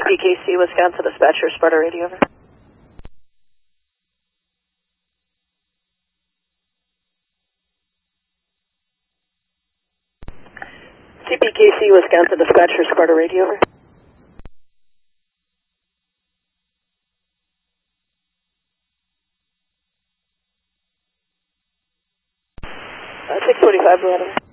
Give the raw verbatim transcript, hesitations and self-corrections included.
P K C, Wisconsin dispatcher, Sparta radio, over. C P K C, Wisconsin dispatcher, Sparta radio, over. Uh, six forty-five, Blue Adam.